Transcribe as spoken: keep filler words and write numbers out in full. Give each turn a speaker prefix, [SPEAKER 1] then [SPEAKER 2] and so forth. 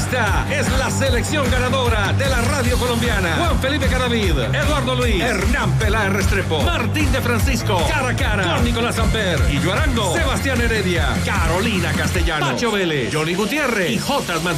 [SPEAKER 1] Esta es la selección ganadora de la radio colombiana. Juan Felipe Cadavid, Eduardo Luis, Hernán Peláez Restrepo, Martín de Francisco, cara a cara con Nicolás Amper, Guillo Arango, Sebastián Heredia, Carolina Castellano, Pacho Vélez, Johnny Gutiérrez y J.